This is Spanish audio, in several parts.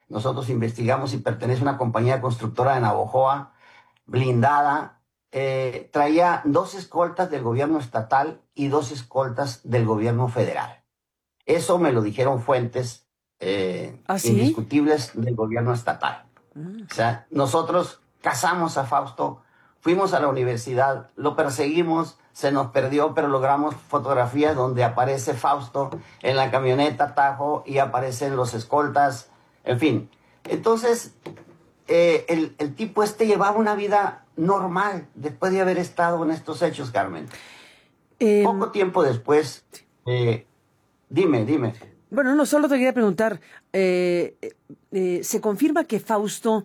nosotros investigamos y pertenece a una compañía constructora de Navojoa, blindada. Traía 2 escoltas del gobierno estatal y 2 escoltas del gobierno federal. Eso me lo dijeron fuentes ¿Ah, sí? indiscutibles del gobierno estatal. O sea, nosotros cazamos a Fausto, fuimos a la universidad, lo perseguimos, se nos perdió, pero logramos fotografías donde aparece Fausto en la camioneta Tajo y aparecen los escoltas, en fin. Entonces, el tipo llevaba una vida normal después de haber estado en estos hechos, Carmen. Poco tiempo después, dime. Bueno, no, solo te quería preguntar, se confirma que Fausto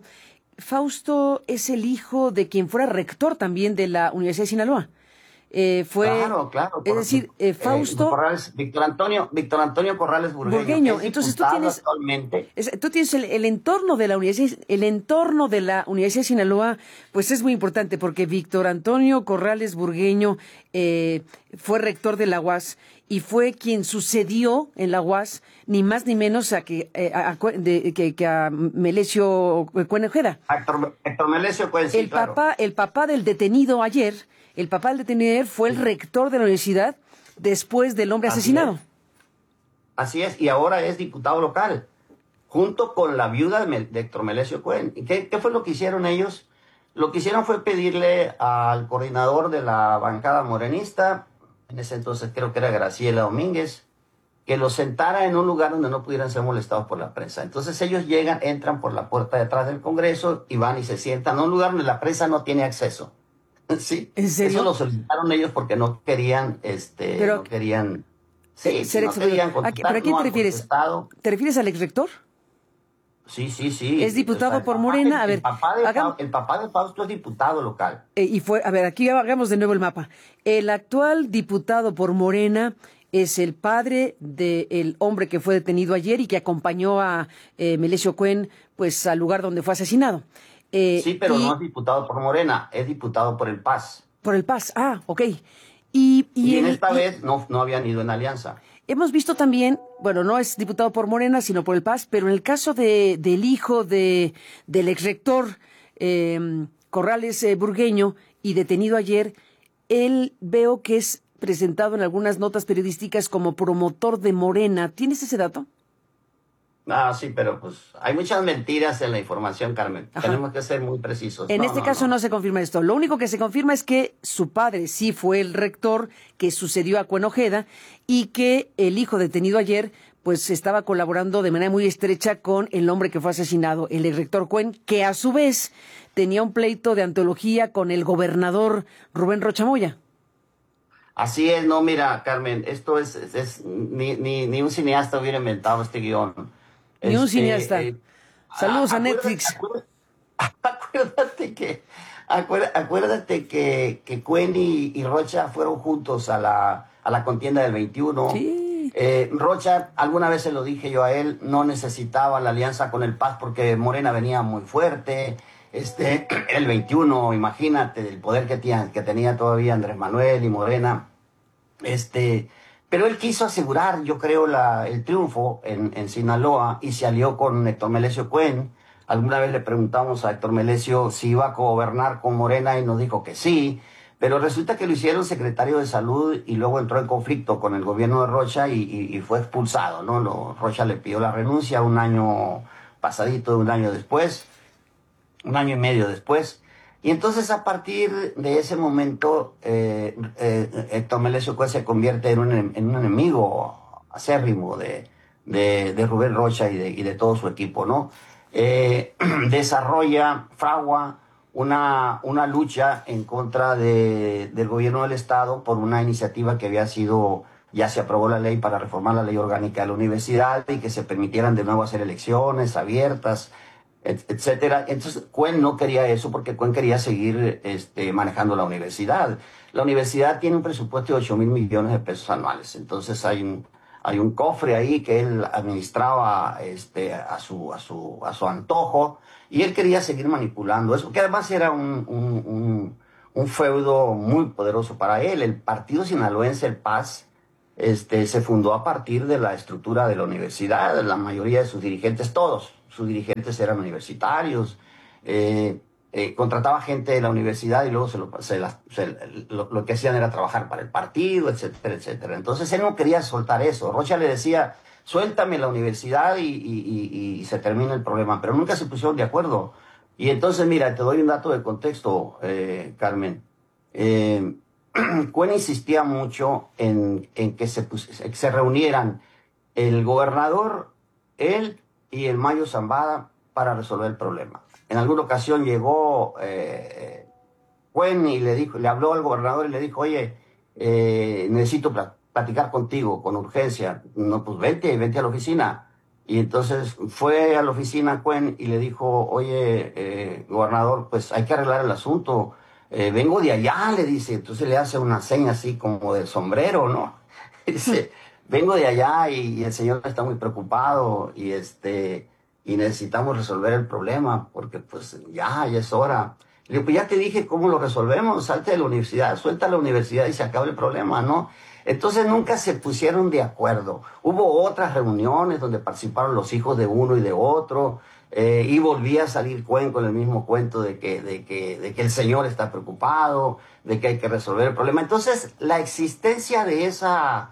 es el hijo de quien fuera rector también de la Universidad de Sinaloa. Claro. Es decir, Fausto Víctor Antonio Corrales Burgueño. Es Entonces diputado actualmente. tú tienes el entorno de la universidad, de Sinaloa, pues es muy importante porque Víctor Antonio Corrales Burgueño fue rector de la UAS y fue quien sucedió en la UAS ni más ni menos que a Melesio Cuen Ojeda. Héctor Melesio Cuen, sí, claro. El papá del detenido ayer fue el rector de la universidad después del hombre asesinado. Así es, y ahora es diputado local, junto con la viuda de Héctor Melesio Cuen. ¿Y qué fue lo que hicieron ellos? Lo que hicieron fue pedirle al coordinador de la bancada morenista, en ese entonces creo que era Graciela Domínguez, que los sentara en un lugar donde no pudieran ser molestados por la prensa. Entonces ellos entran por la puerta de atrás del Congreso y van y se sientan en un lugar donde la prensa no tiene acceso. ¿Sí? ¿En serio? Eso lo solicitaron ellos porque no querían, no querían... Sí, ser no querían contestar. ¿Pero a quién te refieres? ¿Te refieres al exrector? Sí. ¿Es diputado por Morena? A ver, el papá de Fausto es diputado local. A ver, aquí hagamos de nuevo el mapa. El actual diputado por Morena es el padre del hombre que fue detenido ayer y que acompañó a Melesio Cuen, pues, al lugar donde fue asesinado. Sí, pero no es diputado por Morena, es diputado por el PAS. Por el PAS, ok. Y en esta vez no habían ido en alianza. Hemos visto también, bueno, no es diputado por Morena, sino por el PAS, pero en el caso del hijo del exrector Corrales Burgueño y detenido ayer, él veo que es presentado en algunas notas periodísticas como promotor de Morena. ¿Tienes ese dato? Sí, pero pues hay muchas mentiras en la información, Carmen. Ajá. Tenemos que ser muy precisos. En este caso no se confirma esto. Lo único que se confirma es que su padre sí fue el rector que sucedió a Cuen Ojeda y que el hijo detenido ayer pues estaba colaborando de manera muy estrecha con el hombre que fue asesinado, el rector Cuen, que a su vez tenía un pleito de antología con el gobernador Rubén Rocha Moya. Así es, no, mira, Carmen, esto es ni un cineasta hubiera inventado este guión. Ni un cineasta. Saludos a Netflix. Acuérdate que Cuen y Rocha fueron juntos a la contienda del 21. Sí. Rocha, alguna vez se lo dije yo a él, no necesitaba la alianza con el PAS porque Morena venía muy fuerte. El 21, imagínate, el poder que tenía todavía Andrés Manuel y Morena. Pero él quiso asegurar, yo creo, el triunfo en Sinaloa y se alió con Héctor Melesio Cuen. Alguna vez le preguntamos a Héctor Melesio si iba a gobernar con Morena y nos dijo que sí, pero resulta que lo hicieron secretario de Salud y luego entró en conflicto con el gobierno de Rocha y fue expulsado, ¿no? Rocha le pidió la renuncia un año después, un año y medio después. Y entonces a partir de ese momento Héctor Melesio Cuen se convierte en un enemigo acérrimo de Rubén Rocha y de todo su equipo, ¿no? Fragua una lucha en contra del gobierno del Estado por una iniciativa que había sido, ya se aprobó la ley para reformar la ley orgánica de la universidad y que se permitieran de nuevo hacer elecciones abiertas, etcétera. Entonces Cuen no quería eso porque Cuen quería seguir manejando la universidad. La universidad tiene un presupuesto de 8,000 millones de pesos anuales. Entonces hay un cofre ahí que él administraba a su antojo y él quería seguir manipulando eso, que además era un feudo muy poderoso para él. El partido sinaloense, el PAS, se fundó a partir de la estructura de la universidad. La mayoría de sus dirigentes, todos sus dirigentes eran universitarios, contrataba gente de la universidad y luego lo que hacían era trabajar para el partido, etcétera, etcétera. Entonces él no quería soltar eso. Rocha le decía, suéltame la universidad y se termina el problema, pero nunca se pusieron de acuerdo. Y entonces, mira, te doy un dato de contexto, Carmen. Cuen insistía mucho en que se reunieran el gobernador, él y el Mayo Zambada para resolver el problema. En alguna ocasión llegó Cuen y le habló al gobernador y le dijo, oye, necesito platicar contigo con urgencia. No, pues vente a la oficina. Y entonces fue a la oficina Cuen y le dijo, oye, gobernador, pues hay que arreglar el asunto. Vengo de allá, le dice. Entonces le hace una seña así como del sombrero, ¿no? Dice, vengo de allá y el señor está muy preocupado y necesitamos resolver el problema porque pues ya es hora. Le digo, pues ya te dije cómo lo resolvemos, salte de la universidad, suelta la universidad y se acaba el problema, ¿no? Entonces nunca se pusieron de acuerdo. Hubo otras reuniones donde participaron los hijos de uno y de otro, y volvía a salir Cuen con el mismo cuento de que el señor está preocupado, de que hay que resolver el problema. Entonces la existencia de esa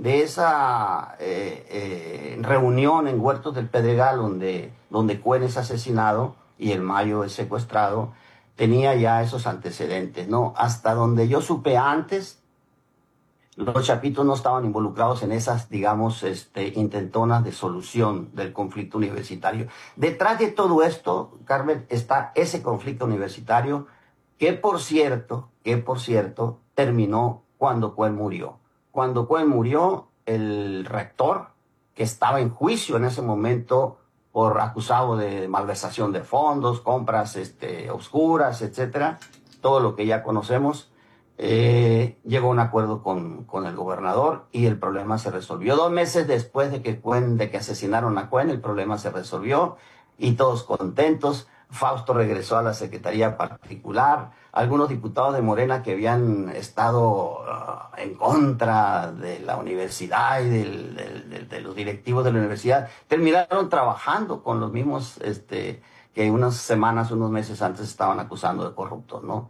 reunión en Huertos del Pedregal donde Cuen es asesinado y el Mayo es secuestrado, tenía ya esos antecedentes, ¿no? Hasta donde yo supe antes, los chapitos no estaban involucrados en esas, digamos, intentonas de solución del conflicto universitario. Detrás de todo esto, Carmen, está ese conflicto universitario que, por cierto, terminó cuando Cuen murió. Cuando Cuen murió, el rector, que estaba en juicio en ese momento por acusado de malversación de fondos, compras oscuras, etcétera, todo lo que ya conocemos, llegó a un acuerdo con el gobernador y el problema se resolvió. 2 meses después de que asesinaron a Cuen, el problema se resolvió y todos contentos. Fausto regresó a la Secretaría Particular. Algunos diputados de Morena que habían estado en contra de la universidad y de los directivos de la universidad terminaron trabajando con los mismos que unas semanas, unos meses antes estaban acusando de corruptos, ¿no?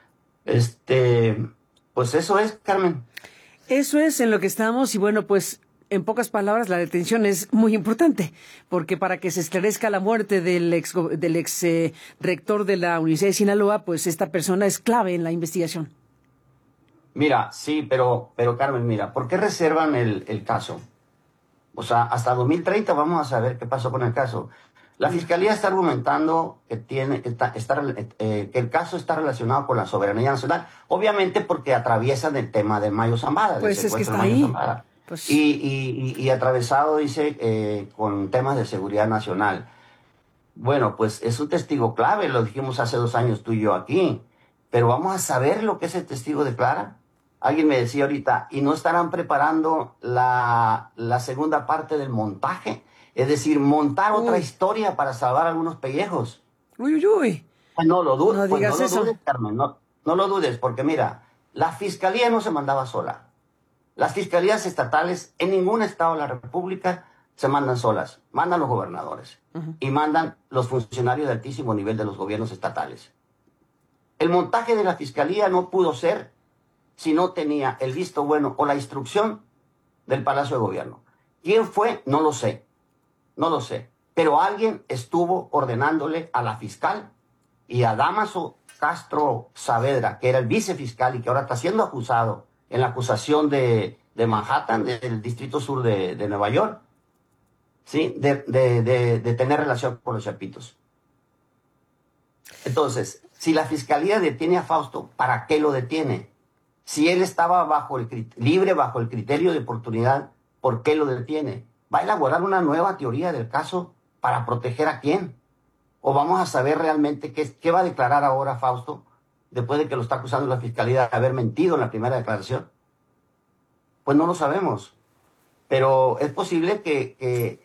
Pues eso es, Carmen. Eso es en lo que estamos y bueno, pues en pocas palabras la detención es muy importante porque para que se esclarezca la muerte del ex rector de la Universidad de Sinaloa, pues esta persona es clave en la investigación. Mira, sí, pero Carmen, mira, ¿por qué reservan el caso? O sea, hasta 2030 vamos a saber qué pasó con el caso. La Fiscalía está argumentando que el caso está relacionado con la soberanía nacional, obviamente porque atraviesan el tema del Mayo Zambada. Pues es que está ahí. Pues... Y atravesado, dice, con temas de seguridad nacional. Bueno, pues es un testigo clave, lo dijimos hace 2 años tú y yo aquí, pero vamos a saber lo que ese testigo declara. Alguien me decía ahorita, ¿y no estarán preparando la segunda parte del montaje? Es decir, montar otra historia para salvar algunos pellejos. Uy. Pues no lo dudes, no digas eso. Dudes, Carmen, no lo dudes, porque mira, la Fiscalía no se mandaba sola. Las fiscalías estatales en ningún estado de la República se mandan solas. Mandan los gobernadores y mandan los funcionarios de altísimo nivel de los gobiernos estatales. El montaje de la Fiscalía no pudo ser si no tenía el visto bueno o la instrucción del Palacio de Gobierno. ¿Quién fue? No lo sé. Pero alguien estuvo ordenándole a la fiscal y a Dámaso Castro Saavedra, que era el vicefiscal y que ahora está siendo acusado en la acusación de Manhattan, del Distrito Sur de Nueva York, ¿sí? de tener relación con los chapitos. Entonces, si la Fiscalía detiene a Fausto, ¿para qué lo detiene? Si él estaba libre bajo el criterio de oportunidad, ¿por qué lo detiene? ¿Va a elaborar una nueva teoría del caso para proteger a quién? ¿O vamos a saber realmente qué va a declarar ahora Fausto después de que lo está acusando la Fiscalía de haber mentido en la primera declaración? Pues no lo sabemos. Pero es posible que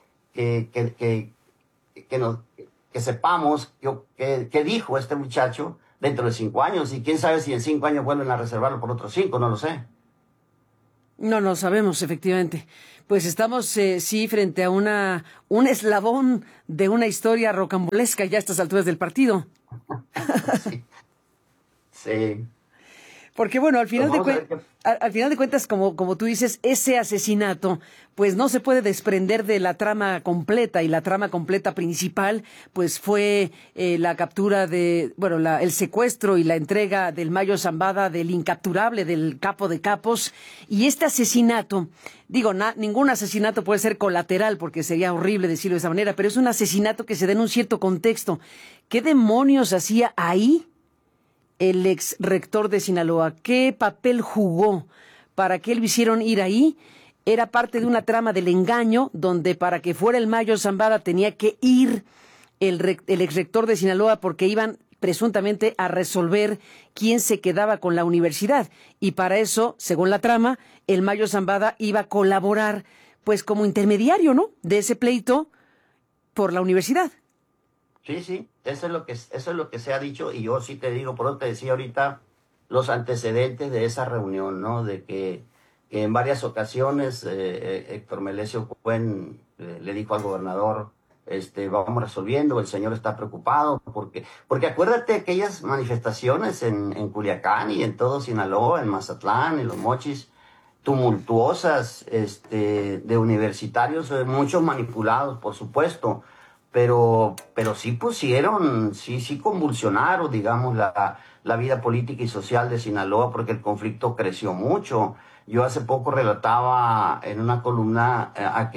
sepamos qué dijo este muchacho dentro de 5 años. Y quién sabe si en 5 años vuelven a reservarlo por otros 5, no lo sé. No, no sabemos, efectivamente. Pues estamos, sí, frente a un eslabón de una historia rocambolesca ya a estas alturas del partido. Sí, sí. Porque bueno, Pues vamos a ver qué... al final de cuentas, como tú dices, ese asesinato, pues no se puede desprender de la trama completa, y la trama completa principal, pues fue la captura el secuestro y la entrega del Mayo Zambada, del incapturable, del capo de capos, y este asesinato, digo, ningún asesinato puede ser colateral, porque sería horrible decirlo de esa manera, pero es un asesinato que se da en un cierto contexto. ¿Qué demonios hacía ahí el ex rector de Sinaloa? ¿Qué papel jugó para que lo hicieron ir ahí? Era parte de una trama del engaño, donde para que fuera el Mayo Zambada tenía que ir el ex rector de Sinaloa, porque iban presuntamente a resolver quién se quedaba con la universidad. Y para eso, según la trama, el Mayo Zambada iba a colaborar, pues como intermediario, ¿no?, de ese pleito por la universidad. Sí, sí, eso es lo que se ha dicho, y yo sí te digo, por eso te decía ahorita los antecedentes de esa reunión, ¿no? De que en varias ocasiones Héctor Melesio Cuen le dijo al gobernador, vamos resolviendo, el señor está preocupado, porque acuérdate aquellas manifestaciones en Culiacán y en todo Sinaloa, en Mazatlán, en Los Mochis, tumultuosas, de universitarios, muchos manipulados, por supuesto, pero sí pusieron, sí convulsionaron, digamos, la vida política y social de Sinaloa, porque el conflicto creció mucho. Yo hace poco relataba en una columna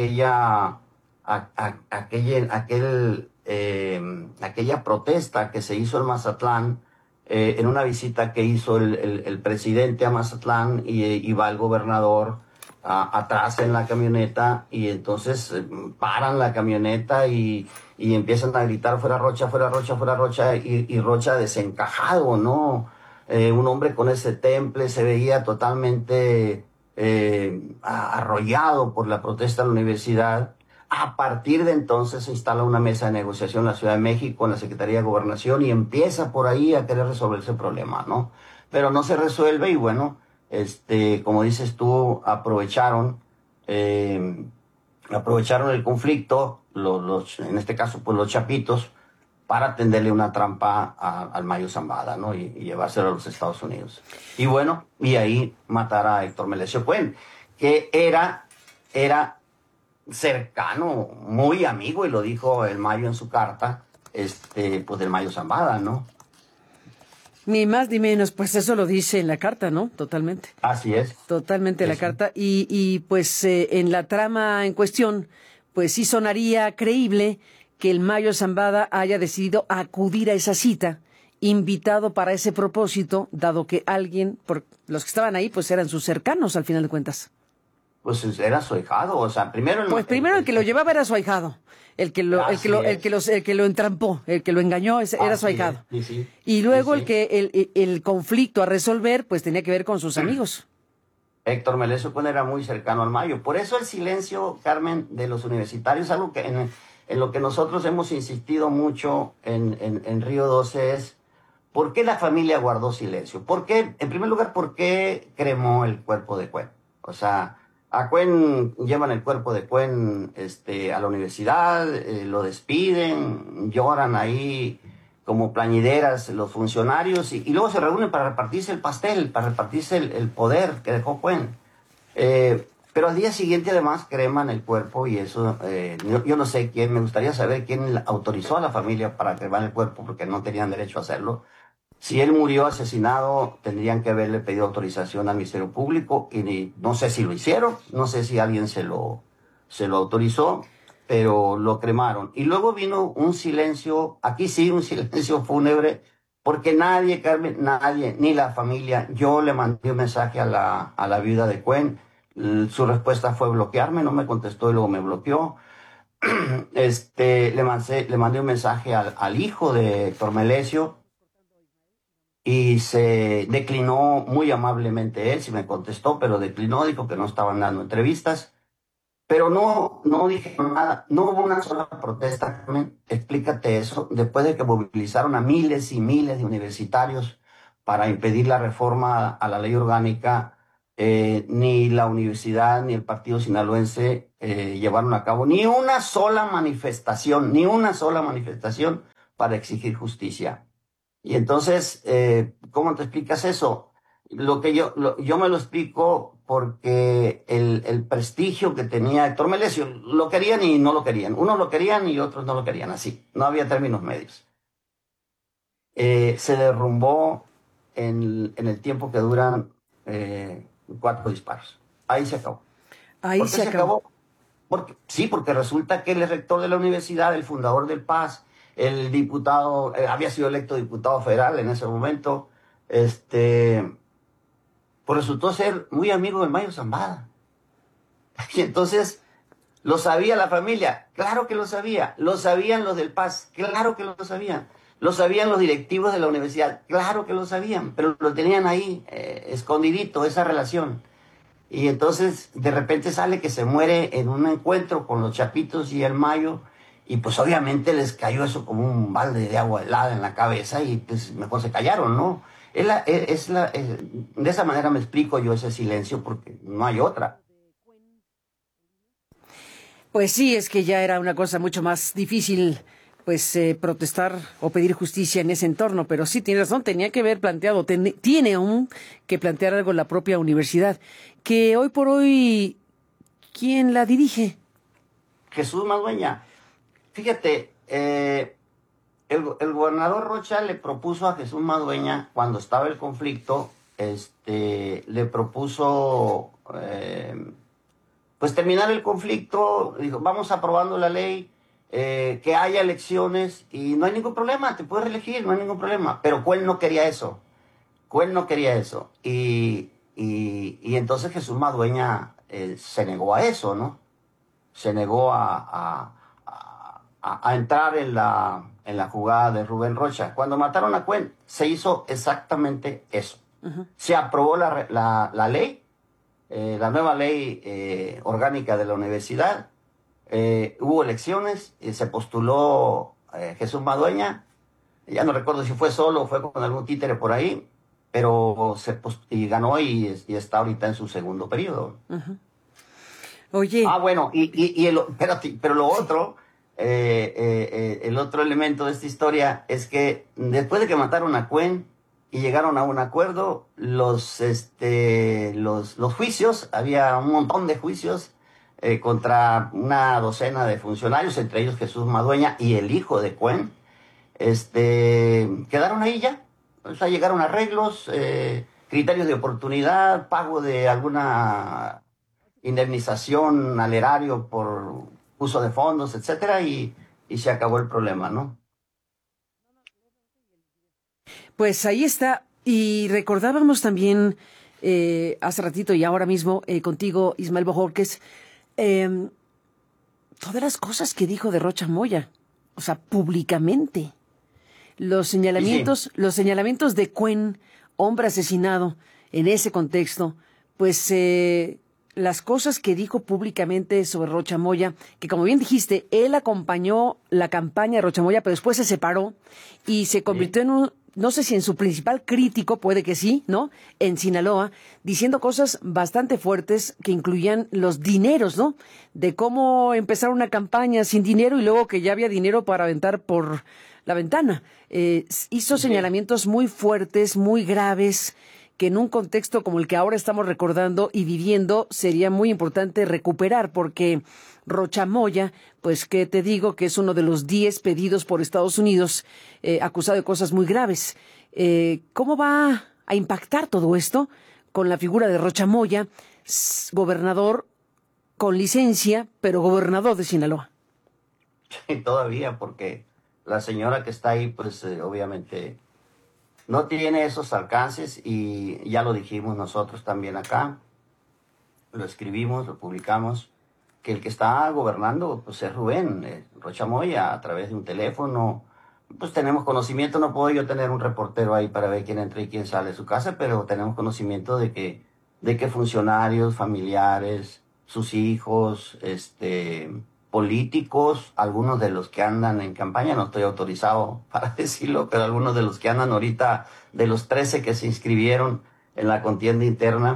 aquella protesta que se hizo en Mazatlán, en una visita que hizo el presidente a Mazatlán, y va el gobernador atrás en la camioneta, y entonces paran la camioneta y empiezan a gritar fuera Rocha, fuera Rocha, fuera Rocha, y Rocha desencajado, ¿no? Un hombre con ese temple se veía totalmente arrollado por la protesta de la universidad. A partir de entonces se instala una mesa de negociación en la Ciudad de México, en la Secretaría de Gobernación, y empieza por ahí a querer resolver ese problema, ¿no? Pero no se resuelve, y bueno, como dices tú, aprovecharon el conflicto, en este caso, pues los chapitos, para tenderle una trampa al Mayo Zambada, ¿no? Y llevárselo a los Estados Unidos. Y bueno, y ahí matar a Héctor Melesio Cuen, que era cercano, muy amigo, y lo dijo el Mayo en su carta, pues del Mayo Zambada, ¿no? Ni más ni menos, pues eso lo dice en la carta, ¿no? Totalmente. Así es. Totalmente la carta. Y pues en la trama en cuestión, pues sí sonaría creíble que el Mayo Zambada haya decidido acudir a esa cita, invitado para ese propósito, dado que por los que estaban ahí, pues eran sus cercanos al final de cuentas. Pues era su ahijado, o sea, primero... Primero el que lo llevaba era su ahijado. El que lo entrampó, el que lo engañó, era su ahijado. Sí. Y luego Sí. el conflicto a resolver, pues tenía que ver con sus amigos. Héctor Melesio Cuen era muy cercano al Mayo. Por eso el silencio, Carmen, de los universitarios, algo que en lo que nosotros hemos insistido mucho en Río 12 es, ¿por qué la familia guardó silencio? En primer lugar, ¿por qué cremó el cuerpo de Cuen? O sea, a Cuen llevan el cuerpo de Cuen a la universidad, lo despiden, lloran ahí como plañideras los funcionarios, y luego se reúnen para repartirse el pastel, para repartirse el poder que dejó Cuen. Pero al día siguiente además creman el cuerpo, y eso, yo no sé quién, me gustaría saber quién autorizó a la familia para cremar el cuerpo, porque no tenían derecho a hacerlo. Si él murió asesinado, tendrían que haberle pedido autorización al Ministerio Público, y no sé si lo hicieron, no sé si alguien se lo autorizó, pero lo cremaron. Y luego vino un silencio, aquí sí, un silencio fúnebre, porque nadie, Carmen, nadie, ni la familia. Yo le mandé un mensaje a la viuda de Cuen, su respuesta fue bloquearme, no me contestó y luego me bloqueó. Le mandé un mensaje al hijo de Héctor Melesio, y se declinó muy amablemente él, sí me contestó, pero declinó, dijo que no estaban dando entrevistas. Pero no dije nada, no hubo una sola protesta, Carmen, explícate eso, después de que movilizaron a miles y miles de universitarios para impedir la reforma a la ley orgánica. ni la universidad ni el partido sinaloense llevaron a cabo ni una sola manifestación para exigir justicia. Y entonces, ¿cómo te explicas eso? Yo me lo explico porque el prestigio que tenía Héctor Melesio, lo querían y no lo querían. Unos lo querían y otros no lo querían, así. No había términos medios. Se derrumbó en el tiempo que duran 4 disparos. Ahí se acabó. Ahí ¿Por qué se se acabó. acabó? Sí, porque resulta que él es rector de la universidad, el fundador del PAS, el diputado, había sido electo diputado federal en ese momento, pues resultó ser muy amigo del Mayo Zambada. Y entonces, ¿lo sabía la familia? Claro que lo sabía. ¿Lo sabían los del PAS? Claro que lo sabían. ¿Lo sabían los directivos de la universidad? Claro que lo sabían, pero lo tenían ahí, escondidito, esa relación. Y entonces de repente sale que se muere en un encuentro con los Chapitos y el Mayo, y pues obviamente les cayó eso como un balde de agua helada en la cabeza y pues mejor se callaron, ¿no? De esa manera me explico yo ese silencio porque no hay otra. Pues sí, es que ya era una cosa mucho más difícil, pues protestar o pedir justicia en ese entorno, pero sí tiene razón, tenía que haber planteado, tiene aún que plantear algo la propia universidad, que hoy por hoy, ¿quién la dirige? Jesús Madueña, fíjate, el gobernador Rocha le propuso a Jesús Madueña, cuando estaba el conflicto, le propuso pues terminar el conflicto, dijo, vamos aprobando la ley, que haya elecciones y no hay ningún problema, te puedes reelegir, no hay ningún problema. Pero Cuen no quería eso, Cuen no quería eso. Y entonces Jesús Madueña se negó a eso, ¿no? Se negó a entrar en la jugada de Rubén Rocha. Cuando mataron a Cuen, se hizo exactamente eso. Ujú. Se aprobó la ley, la nueva ley orgánica de la universidad, hubo elecciones, se postuló Jesús Madueña, ya no recuerdo si fue solo o fue con algún títere por ahí, pero y ganó y está ahorita en su segundo periodo. Ujú. Oye, Ah, bueno, espérate, pero lo otro, el otro elemento de esta historia es que después de que mataron a Cuen y llegaron a un acuerdo, los juicios, había un montón de juicios contra una docena de funcionarios, entre ellos Jesús Madueña y el hijo de Cuen, quedaron ahí ya. O sea, llegaron arreglos, criterios de oportunidad, pago de alguna indemnización al erario por uso de fondos, etcétera, y se acabó el problema, ¿no? pues ahí está. Y recordábamos también hace ratito y ahora mismo contigo, Ismael Bojorquez, eh, todas las cosas que dijo de Rocha Moya, o sea, públicamente. Y sí, Los señalamientos de Cuen, hombre asesinado, en ese contexto, pues las cosas que dijo públicamente sobre Rocha Moya, que como bien dijiste, él acompañó la campaña de Rocha Moya, pero después se separó y se sí, convirtió en un, no sé si en su principal crítico, puede que sí, ¿no? En Sinaloa, diciendo cosas bastante fuertes que incluían los dineros, ¿no? De cómo empezar una campaña sin dinero y luego que ya había dinero para aventar por la ventana. Hizo y sí. señalamientos muy fuertes, muy graves, que en un contexto como el que ahora estamos recordando y viviendo sería muy importante recuperar, porque Rocha Moya, pues que te digo que es uno de los 10 pedidos por Estados Unidos, acusado de cosas muy graves. ¿Cómo va a impactar todo esto con la figura de Rocha Moya, gobernador con licencia, pero gobernador de Sinaloa? Y todavía, porque la señora que está ahí, pues obviamente no tiene esos alcances y ya lo dijimos nosotros también acá, lo escribimos, lo publicamos, que el que está gobernando pues es Rubén Rocha Moya a través de un teléfono. Pues tenemos conocimiento, no puedo yo tener un reportero ahí para ver quién entra y quién sale de su casa, pero tenemos conocimiento de que funcionarios, familiares, sus hijos, políticos, algunos de los que andan en campaña, no estoy autorizado para decirlo, pero algunos de los que andan ahorita, de los 13 que se inscribieron en la contienda interna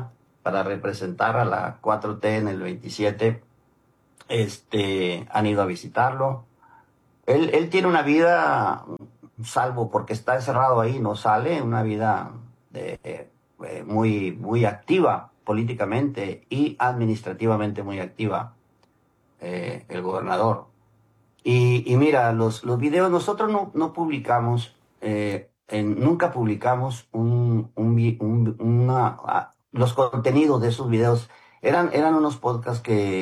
para representar a la 4T en el 27, han ido a visitarlo. Él tiene una vida, salvo porque está encerrado ahí, no sale, una vida muy, muy activa políticamente y administrativamente muy activa, el gobernador. Y mira, los videos, nosotros no publicamos, nunca publicamos los contenidos de esos videos. Eran unos podcasts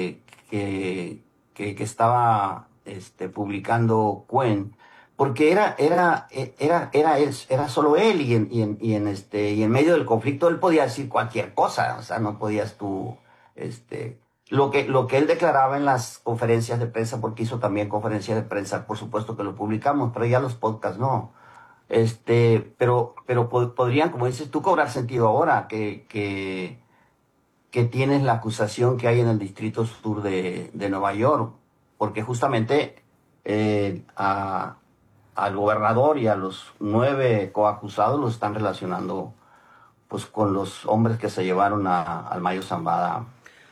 que estaba publicando Cuen, porque era solo él, y en medio del conflicto él podía decir cualquier cosa. O sea, no podías tú, lo que él declaraba en las conferencias de prensa, porque hizo también conferencias de prensa, por supuesto que lo publicamos, pero ya los podcasts no. Pero podrían, como dices tú, cobrar sentido ahora que tienes la acusación que hay en el Distrito Sur de Nueva York, porque justamente al gobernador y a los 9 coacusados los están relacionando pues con los hombres que se llevaron al Mayo Zambada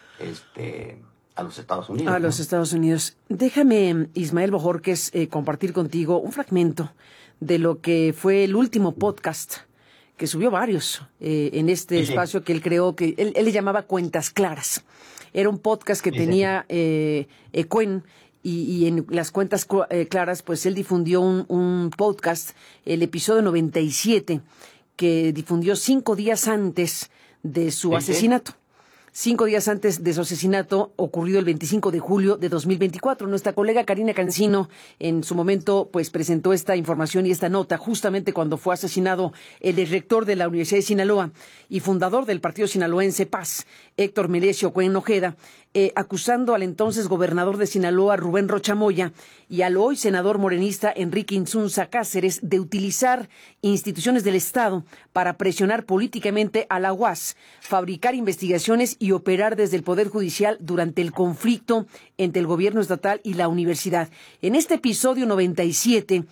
a los Estados Unidos. A los Estados Unidos. Déjame, Ismael Bojorquez, compartir contigo un fragmento de lo que fue el último podcast, que subió varios en este espacio que él creó, que él le llamaba Cuentas Claras. Era un podcast que tenía Cuen, y en las Cuentas Claras, pues él difundió un podcast, el episodio 97, que difundió 5 días antes de su asesinato. 5 días antes de su asesinato, ocurrido el 25 de julio de 2024. Nuestra colega Karina Cancino, en su momento, pues presentó esta información y esta nota justamente cuando fue asesinado el rector de la Universidad de Sinaloa y fundador del partido sinaloense Paz, Héctor Melesio Cuen Ojeda, acusando al entonces gobernador de Sinaloa, Rubén Rocha Moya, y al hoy senador morenista Enrique Insunza Cáceres de utilizar instituciones del Estado para presionar políticamente a la UAS, fabricar investigaciones y operar desde el Poder Judicial durante el conflicto entre el gobierno estatal y la universidad. En este episodio 97,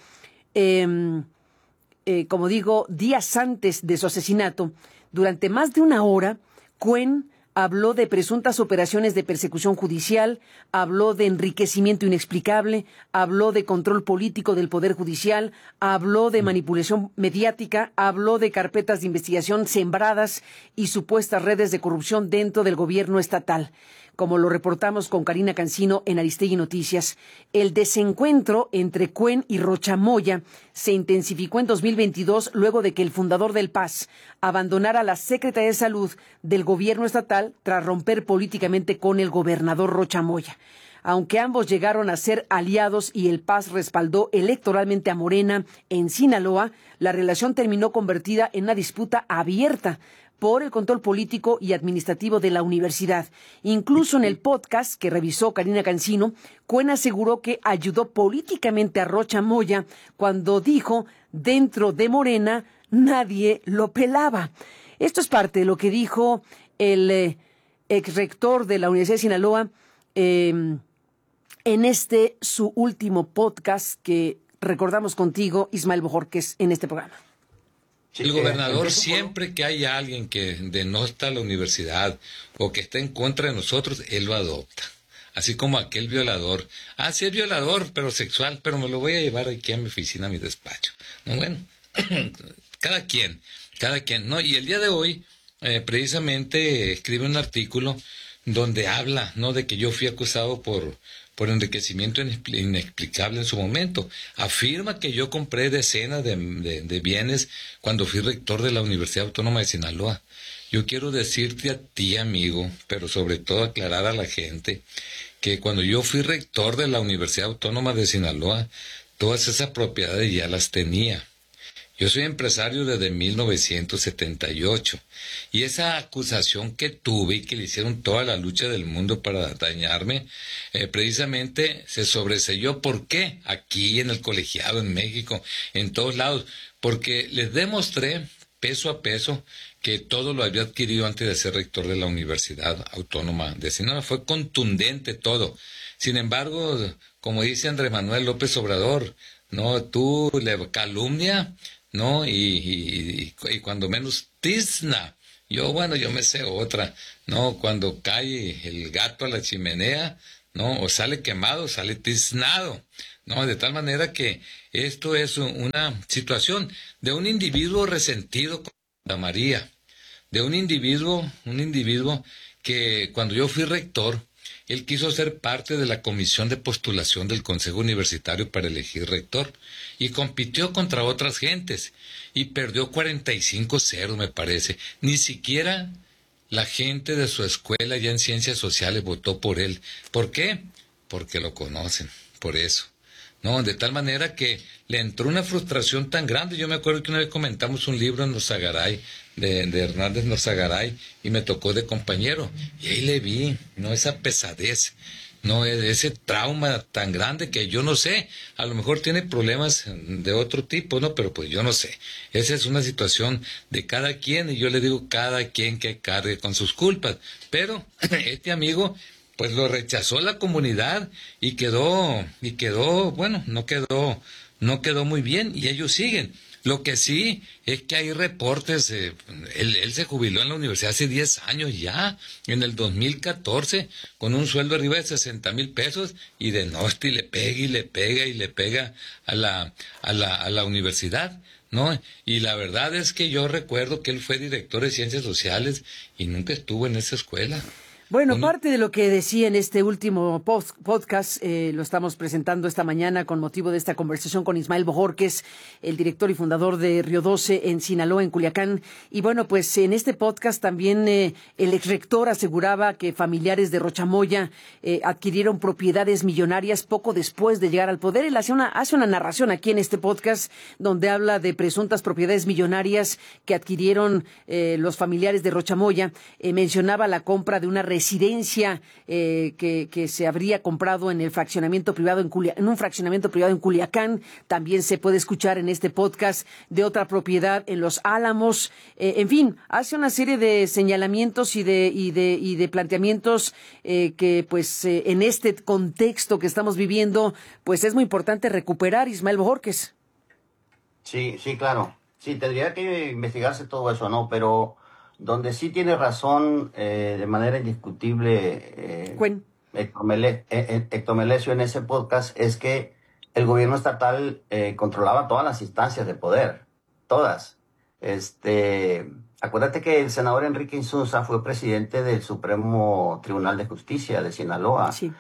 como digo, días antes de su asesinato, durante más de 1 hora, Cuen habló de presuntas operaciones de persecución judicial, habló de enriquecimiento inexplicable, habló de control político del Poder Judicial, habló de manipulación mediática, habló de carpetas de investigación sembradas y supuestas redes de corrupción dentro del gobierno estatal. Como lo reportamos con Karina Cancino en Aristegui Noticias, el desencuentro entre Cuen y Rocha Moya se intensificó en 2022 luego de que el fundador del Paz abandonara la Secretaría de Salud del gobierno estatal tras romper políticamente con el gobernador Rocha Moya. Aunque ambos llegaron a ser aliados y el Paz respaldó electoralmente a Morena en Sinaloa, la relación terminó convertida en una disputa abierta por el control político y administrativo de la universidad. Incluso en el podcast que revisó Karina Cancino, Cuen aseguró que ayudó políticamente a Rocha Moya cuando dijo, dentro de Morena nadie lo pelaba. Esto es parte de lo que dijo el exrector de la Universidad de Sinaloa en su último podcast que recordamos contigo, Ismael Bojorquez, en este programa. El gobernador, siempre que haya alguien que denota la universidad o que está en contra de nosotros, él lo adopta. Así como aquel violador. Ah, sí es violador, pero sexual, pero me lo voy a llevar aquí a mi oficina, a mi despacho. No, bueno, cada quien, ¿no? Y el día de hoy, precisamente, escribe un artículo donde habla, ¿no?, de que yo fui acusado por enriquecimiento inexplicable en su momento. Afirma que yo compré decenas de bienes cuando fui rector de la Universidad Autónoma de Sinaloa. Yo quiero decirte a ti, amigo, pero sobre todo aclarar a la gente, que cuando yo fui rector de la Universidad Autónoma de Sinaloa, todas esas propiedades ya las tenía. Yo soy empresario desde 1978 y esa acusación que tuve y que le hicieron toda la lucha del mundo para dañarme, precisamente se sobreseyó. ¿Por qué? Aquí en el colegiado, en México, en todos lados, porque les demostré peso a peso que todo lo había adquirido antes de ser rector de la Universidad Autónoma de Sinaloa. Fue contundente todo. Sin embargo, como dice Andrés Manuel López Obrador, no, tú le calumnia, ¿no? Y cuando menos tizna Yo me sé otra, ¿no? Cuando cae el gato a la chimenea, ¿no? O sale quemado, sale tiznado, ¿no? De tal manera que esto es una situación de un individuo resentido con Santa María, de un individuo que cuando yo fui rector, él quiso ser parte de la comisión de postulación del Consejo Universitario para elegir rector y compitió contra otras gentes y perdió 45-0, me parece. Ni siquiera la gente de su escuela ya en Ciencias Sociales votó por él. ¿Por qué? Porque lo conocen, por eso. No, de tal manera que le entró una frustración tan grande. Yo me acuerdo que una vez comentamos un libro en Norzagaray, de Hernández Norzagaray, y me tocó de compañero. Y ahí le vi, ¿no? Esa pesadez, ¿no? Ese trauma tan grande que yo no sé. A lo mejor tiene problemas de otro tipo, ¿no? Pero pues yo no sé. Esa es una situación de cada quien, y yo le digo cada quien que cargue con sus culpas. Pero este amigo pues lo rechazó la comunidad y quedó, bueno, no quedó muy bien y ellos siguen. Lo que sí es que hay reportes, él se jubiló en la universidad hace 10 años ya, en el 2014, con un sueldo arriba de 60,000 pesos y de Nosti le pega a la universidad, ¿no? Y la verdad es que yo recuerdo que él fue director de Ciencias Sociales y nunca estuvo en esa escuela. Bueno, parte de lo que decía en este último podcast, lo estamos presentando esta mañana con motivo de esta conversación con Ismael Bojórquez, el director y fundador de Río 12 en Sinaloa, en Culiacán. Y bueno, pues en este podcast también el exrector aseguraba que familiares de Rochamoya adquirieron propiedades millonarias poco después de llegar al poder. Él hace una narración aquí en este podcast donde habla de presuntas propiedades millonarias que adquirieron los familiares de Rochamoya. Mencionaba la compra de una residencia que se habría comprado en el fraccionamiento privado en un fraccionamiento privado en Culiacán. También se puede escuchar en este podcast de otra propiedad en Los Álamos. En fin, hace una serie de señalamientos y de planteamientos que pues en este contexto que estamos viviendo pues es muy importante recuperar, Ismael Bojórquez. Sí, claro. Sí, tendría que investigarse todo eso, ¿no? Pero donde sí tiene razón de manera indiscutible Héctor Melesio en ese podcast es que el gobierno estatal controlaba todas las instancias de poder, todas. Acuérdate que el senador Enrique Insunza fue presidente del Supremo Tribunal de Justicia de Sinaloa. Sí.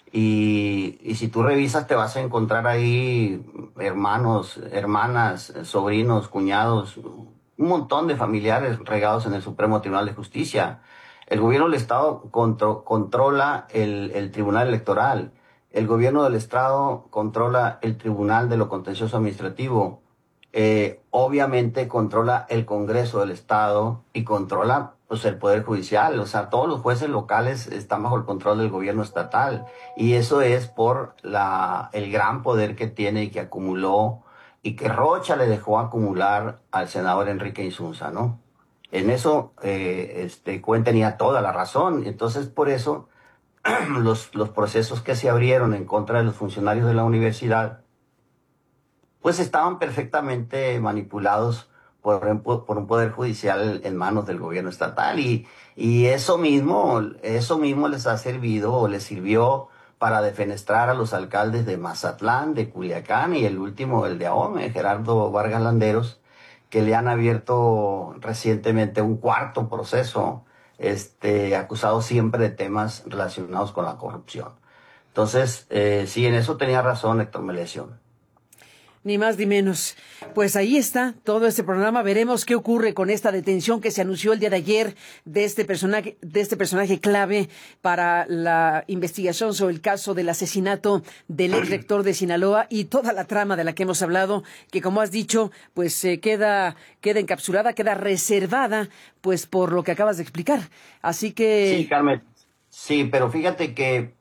Y si tú revisas te vas a encontrar ahí hermanos, hermanas, sobrinos, cuñados, un montón de familiares regados en el Supremo Tribunal de Justicia. El gobierno del Estado controla el Tribunal Electoral. El gobierno del Estado controla el Tribunal de lo Contencioso Administrativo. Obviamente controla el Congreso del Estado y controla pues, el Poder Judicial. O sea, todos los jueces locales están bajo el control del gobierno estatal. Y eso es por el gran poder que tiene y que acumuló y que Rocha le dejó acumular al senador Enrique Insunza, ¿no? En eso Cuen tenía toda la razón. Entonces, por eso, los procesos que se abrieron en contra de los funcionarios de la universidad, pues estaban perfectamente manipulados por un poder judicial en manos del gobierno estatal. Y eso mismo les ha servido o les sirvió para defenestrar a los alcaldes de Mazatlán, de Culiacán y el último, el de Ahome, Gerardo Vargas Landeros, que le han abierto recientemente un cuarto proceso, acusado siempre de temas relacionados con la corrupción. Entonces, sí, en eso tenía razón Héctor Melesio. Ni más ni menos. Pues ahí está todo este programa. Veremos qué ocurre con esta detención que se anunció el día de ayer de este personaje clave para la investigación sobre el caso del asesinato del ex rector de Sinaloa y toda la trama de la que hemos hablado, que como has dicho, pues queda encapsulada, queda reservada, pues por lo que acabas de explicar. Así que... Sí, Carmen. Sí, pero fíjate que,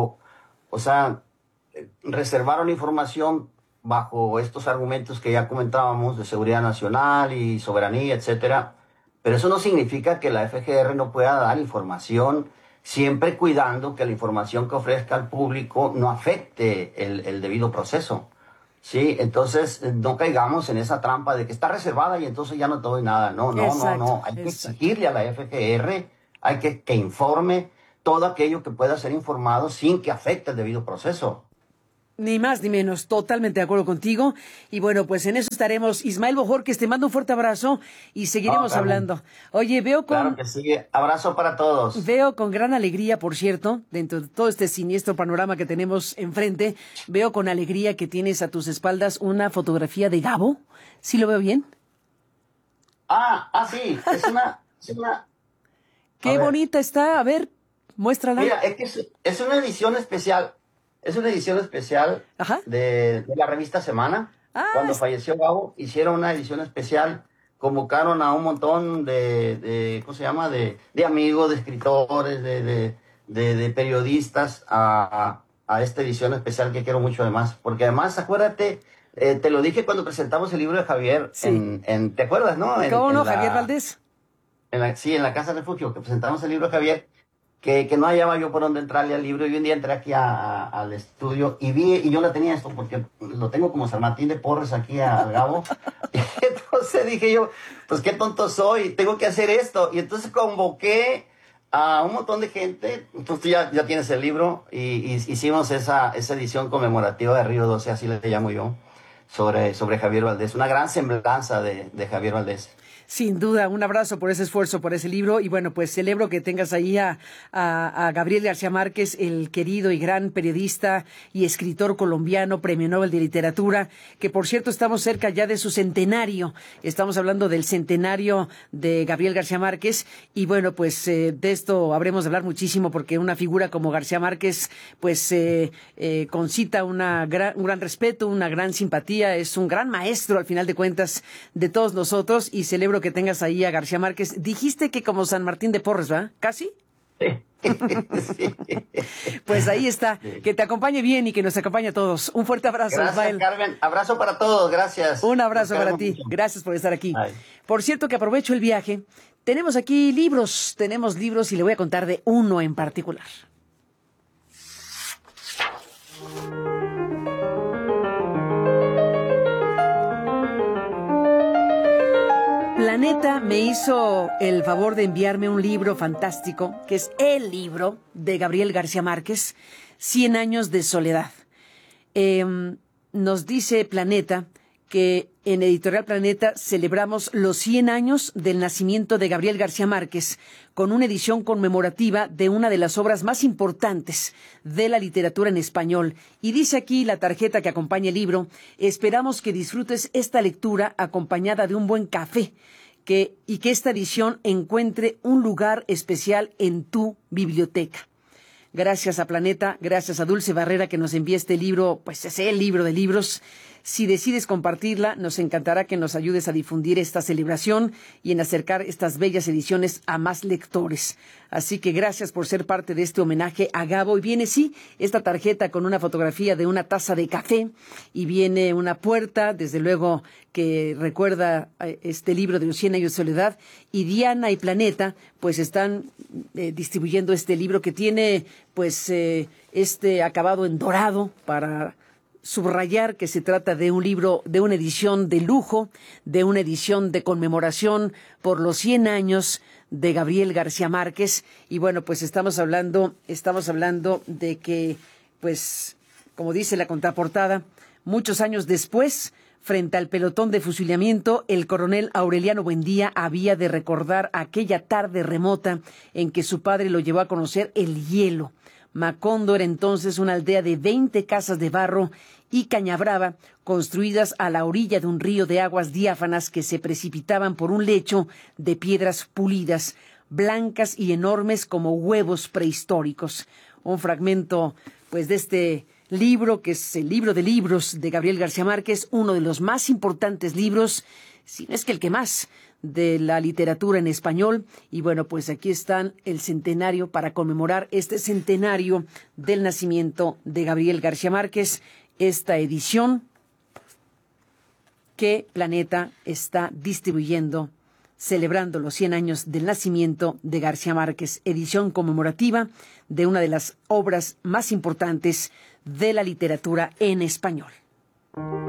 reservaron información bajo estos argumentos que ya comentábamos de seguridad nacional y soberanía, etcétera. Pero eso no significa que la FGR no pueda dar información, siempre cuidando que la información que ofrezca al público no afecte el debido proceso. Sí, entonces no caigamos en esa trampa de que está reservada y entonces ya no te doy nada. No, no, no, Exacto, no. Hay que exacto. exigirle a la FGR, hay que informe todo aquello que pueda ser informado sin que afecte el debido proceso. Ni más ni menos, totalmente de acuerdo contigo. Y bueno, pues en eso estaremos. Ismael Bojorquez, te mando un fuerte abrazo y No, seguiremos Carmen, hablando. Oye, claro que sí. Abrazo para todos. veo con gran alegría, por cierto, dentro de todo este siniestro panorama que tenemos enfrente, veo con alegría que tienes a tus espaldas una fotografía de Gabo. ¿Sí lo veo bien? Sí, es una, a Qué ver, bonita está. A ver, muéstrala. mira, es que es una edición especial. Es una edición especial Ajá. de la revista Semana. Ah, Cuando falleció Gabo, hicieron una edición especial, convocaron a un montón ¿cómo se llama? De amigos, de escritores, de periodistas a esta edición especial que quiero mucho además. Porque además, acuérdate, te lo dije cuando presentamos el libro de Javier sí. ¿te acuerdas, no? ¿Cómo no, Javier Valdés? Sí, en la Casa Refugio, que presentamos el libro de Javier, que no hallaba yo por dónde entrarle al libro, y un día entré aquí al estudio y vi, y yo la tenía esto, porque lo tengo como San Martín de Porres aquí al Gabo, y entonces dije yo, pues qué tonto soy, tengo que hacer esto, y entonces convoqué a un montón de gente, entonces ya tienes el libro, y hicimos esa edición conmemorativa de Río 12, así le llamo yo, sobre Javier Valdés, una gran semblanza de Javier Valdés. Sin duda, un abrazo por ese esfuerzo, por ese libro. Y bueno, pues celebro que tengas ahí a Gabriel García Márquez, el querido y gran periodista y escritor colombiano, Premio Nobel de Literatura, que por cierto estamos cerca ya de su centenario. Estamos hablando del centenario de Gabriel García Márquez. Y bueno, pues de esto habremos de hablar muchísimo porque una figura como García Márquez, pues concita un gran respeto, una gran simpatía. Es un gran maestro, al final de cuentas, de todos nosotros. Y celebro que tengas ahí a García Márquez. Dijiste que como San Martín de Porres, ¿verdad? ¿Casi? Sí. Sí. Pues ahí está. Sí. Que te acompañe bien y que nos acompañe a todos. Un fuerte abrazo, Gracias, Ismael. Carmen. Abrazo para todos. Gracias. Un Nos abrazo para queremos ti. mucho. Gracias por estar aquí. Bye. Por cierto que aprovecho el viaje. Tenemos aquí libros. Tenemos libros y le voy a contar de uno en particular. Planeta me hizo el favor de enviarme un libro fantástico, que es el libro de Gabriel García Márquez, 100 años de soledad. Nos dice Planeta que en Editorial Planeta celebramos los 100 años del nacimiento de Gabriel García Márquez con una edición conmemorativa de una de las obras más importantes de la literatura en español. Y dice aquí la tarjeta que acompaña el libro: esperamos que disfrutes esta lectura acompañada de un buen café y que esta edición encuentre un lugar especial en tu biblioteca. Gracias a Planeta, gracias a Dulce Barrera que nos envía este libro, pues es el libro de libros. Si decides compartirla, nos encantará que nos ayudes a difundir esta celebración y en acercar estas bellas ediciones a más lectores. Así que gracias por ser parte de este homenaje a Gabo. Y viene, sí, esta tarjeta con una fotografía de una taza de café y viene una puerta, desde luego, que recuerda este libro de los 100 años de soledad. Y Diana y Planeta, pues están distribuyendo este libro que tiene, pues, este acabado en dorado para subrayar que se trata de un libro, de una edición de lujo, de una edición de conmemoración por los 100 años de Gabriel García Márquez. Y bueno, pues estamos hablando de que, pues, como dice la contraportada, muchos años después, frente al pelotón de fusilamiento, el coronel Aureliano Buendía había de recordar aquella tarde remota en que su padre lo llevó a conocer el hielo. Macondo era entonces una aldea de 20 casas de barro y cañabrava construidas a la orilla de un río de aguas diáfanas que se precipitaban por un lecho de piedras pulidas, blancas y enormes como huevos prehistóricos. Un fragmento, pues, de este libro, que es el libro de libros de Gabriel García Márquez, uno de los más importantes libros, si no es que el que más, de la literatura en español. Y bueno, pues aquí están el centenario para conmemorar este centenario del nacimiento de Gabriel García Márquez, esta edición que Planeta está distribuyendo, celebrando los 100 años del nacimiento de García Márquez, edición conmemorativa de una de las obras más importantes de la literatura en español.